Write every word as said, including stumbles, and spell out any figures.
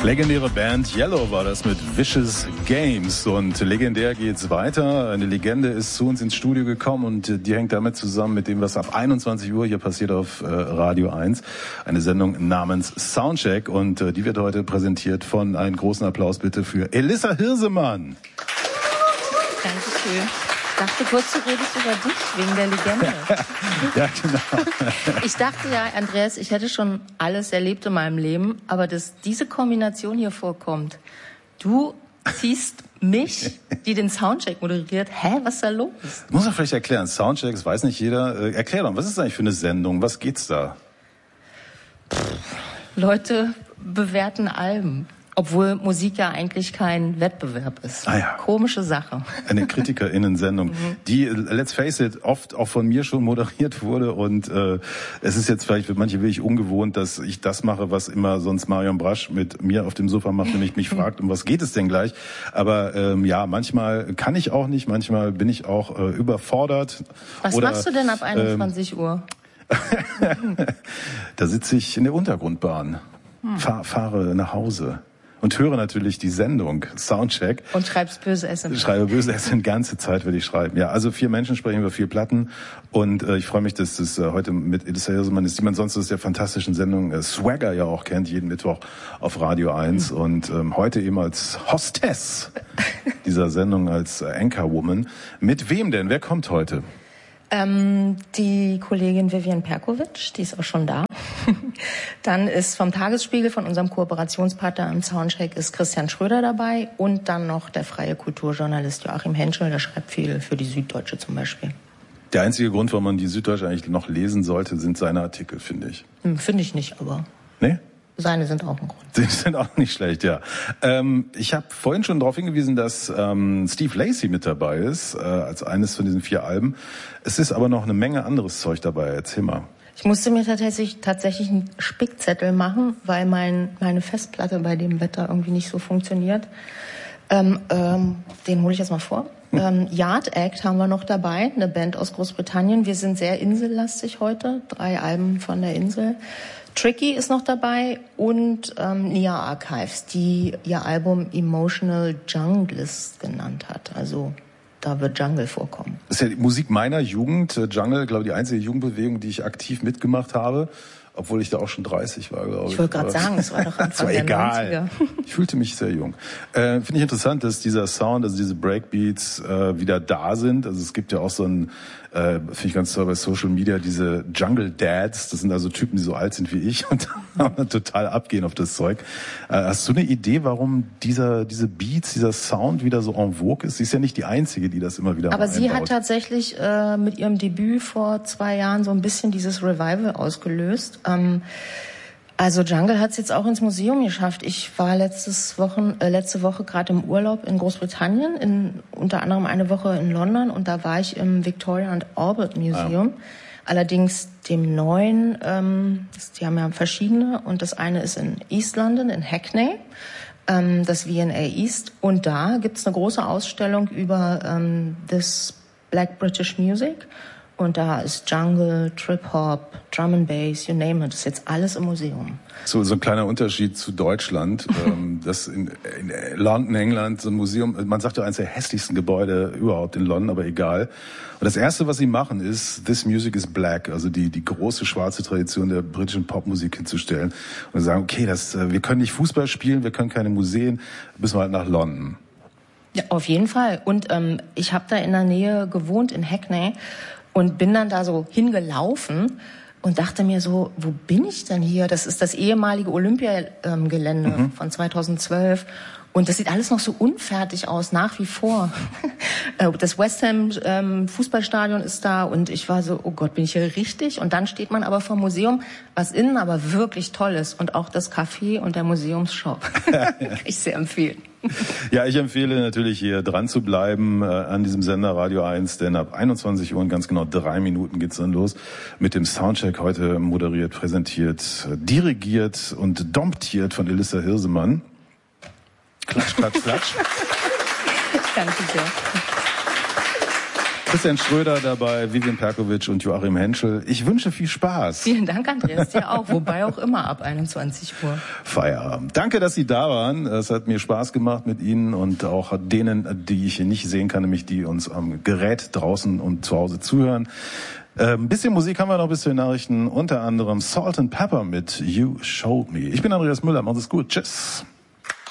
Legendäre Band Yellow war das mit Vicious Games und legendär geht's weiter. Eine Legende ist zu uns ins Studio gekommen und die hängt damit zusammen mit dem, was ab einundzwanzig Uhr hier passiert auf äh, Radio eins. Eine Sendung namens Soundcheck und äh, die wird heute präsentiert von, einen großen Applaus bitte für Elissa Hirsemann. Dankeschön. Ich dachte kurz, du redest über dich, wegen der Legende. Ja, genau. Ich dachte ja, Andreas, ich hätte schon alles erlebt in meinem Leben, aber dass diese Kombination hier vorkommt, du ziehst mich, die den Soundcheck moderiert, hä, was ist da los? Muss man vielleicht erklären, Soundcheck, das weiß nicht jeder. Äh, erklär doch, was ist das eigentlich für eine Sendung, was geht's da? Pff, Leute bewerten Alben. Obwohl Musik ja eigentlich kein Wettbewerb ist. Ah ja. Komische Sache. Eine KritikerInnen-Sendung, mhm. die, let's face it, oft auch von mir schon moderiert wurde. Und äh, es ist jetzt vielleicht für manche wirklich ungewohnt, dass ich das mache, was immer sonst Marion Brasch mit mir auf dem Sofa macht, nämlich mich fragt, um was geht es denn gleich? Aber ähm, ja, manchmal kann ich auch nicht, manchmal bin ich auch äh, überfordert. Was Oder, machst du denn ab einundzwanzig ähm, Uhr? Da sitze ich in der Untergrundbahn, hm. fahr, fahre nach Hause. Und höre natürlich die Sendung Soundcheck. Und schreibst böse S M S. Schreibe böse S M S, ganze Zeit würde ich schreiben. Ja, also vier Menschen sprechen über vier Platten. Und äh, ich freue mich, dass das äh, heute mit Elissa Hirsemann ist, die man sonst aus der fantastischen Sendung äh, Swagger ja auch kennt, jeden Mittwoch auf Radio eins. Mhm. Und ähm, heute eben als Hostess dieser Sendung, als äh, Anchorwoman. Mit wem denn? Wer kommt heute? Ähm, die Kollegin Vivian Perkovic, die ist auch schon da. Dann ist vom Tagesspiegel, von unserem Kooperationspartner im Soundcheck, ist Christian Schröder dabei und dann noch der freie Kulturjournalist Joachim Henschel, der schreibt viel für die Süddeutsche zum Beispiel. Der einzige Grund, warum man die Süddeutsche eigentlich noch lesen sollte, sind seine Artikel, finde ich. Hm, finde ich nicht, aber... Nee? Seine sind auch ein Grund. Die sind auch nicht schlecht, ja. Ähm, ich habe vorhin schon darauf hingewiesen, dass ähm, Steve Lacy mit dabei ist, äh, als eines von diesen vier Alben. Es ist aber noch eine Menge anderes Zeug dabei. Erzähl mal. Ich musste mir tatsächlich, tatsächlich einen Spickzettel machen, weil mein, meine Festplatte bei dem Wetter irgendwie nicht so funktioniert. Ähm, ähm, den hole ich jetzt mal vor. Hm. Ähm, Yard Act haben wir noch dabei, eine Band aus Großbritannien. Wir sind sehr insellastig heute, drei Alben von der Insel. Tricky ist noch dabei und ähm, Nia Archives, die ihr Album Emotional Junglist genannt hat. Also da wird Jungle vorkommen. Das ist ja die Musik meiner Jugend. Jungle, glaube ich, die einzige Jugendbewegung, die ich aktiv mitgemacht habe. Obwohl ich da auch schon dreißig war, glaube ich. Ich wollte gerade sagen, es war doch Anfang war der egal. neunziger. Ich fühlte mich sehr jung. Äh, Finde ich interessant, dass dieser Sound, also diese Breakbeats äh, wieder da sind. Also es gibt ja auch so ein, äh, finde ich ganz toll bei Social Media, diese Jungle Dads. Das sind also Typen, die so alt sind wie ich und total abgehen auf das Zeug. Äh, hast du eine Idee, warum dieser diese Beats, dieser Sound wieder so en vogue ist? Sie ist ja nicht die Einzige, die das immer wieder Aber einbaut. Sie hat tatsächlich äh, mit ihrem Debüt vor zwei Jahren so ein bisschen dieses Revival ausgelöst. Ähm, also Jungle hat es jetzt auch ins Museum geschafft. Ich war letztes Wochen, äh, letzte Woche gerade im Urlaub in Großbritannien, in, unter anderem eine Woche in London und da war ich im Victoria and Albert Museum. Ah. Allerdings dem neuen, ähm, die haben ja verschiedene und das eine ist in East London, in Hackney, ähm, das V and A East und da gibt's eine große Ausstellung über ähm, this Black British Music. Und da ist Jungle, Trip-Hop, Drum and Bass, you name it. Das ist jetzt alles im Museum. So, so ein kleiner Unterschied zu Deutschland. ähm, das in, in London, England, so ein Museum, man sagt ja eines der hässlichsten Gebäude überhaupt in London, aber egal. Und das Erste, was sie machen, ist This Music is Black, also die die große schwarze Tradition der britischen Popmusik hinzustellen. Und sagen, okay, das, wir können nicht Fußball spielen, wir können keine Museen, müssen wir halt nach London. Ja, auf jeden Fall. Und ähm, ich habe da in der Nähe gewohnt, in Hackney. Und bin dann da so hingelaufen und dachte mir so, wo bin ich denn hier? Das ist das ehemalige Olympiagelände ähm, mhm. von zweitausendzwölf. Und das sieht alles noch so unfertig aus, nach wie vor. Das West Ham ähm, Fußballstadion ist da und ich war so, oh Gott, bin ich hier richtig? Und dann steht man aber vor dem Museum, was innen aber wirklich toll ist. Und auch das Café und der Museumsshop. Kann ich sehr empfehlen. Ja, ich empfehle natürlich hier dran zu bleiben äh, an diesem Sender Radio eins, denn ab einundzwanzig Uhr und ganz genau drei Minuten geht's dann los mit dem Soundcheck, heute moderiert, präsentiert, dirigiert und domptiert von Elissa Hirsemann. Klatsch, klatsch, klatsch. Danke sehr. Christian Schröder dabei, Vivian Perkovic und Joachim Henschel. Ich wünsche viel Spaß. Vielen Dank, Andreas, dir auch. Wobei auch immer ab einundzwanzig Uhr. Feierabend. Danke, dass Sie da waren. Es hat mir Spaß gemacht mit Ihnen und auch denen, die ich hier nicht sehen kann, nämlich die uns am Gerät draußen und zu Hause zuhören. Ein bisschen Musik haben wir noch bis zu den Nachrichten. Unter anderem Salt and Pepper mit You Showed Me. Ich bin Andreas Müller. Macht es gut. Tschüss.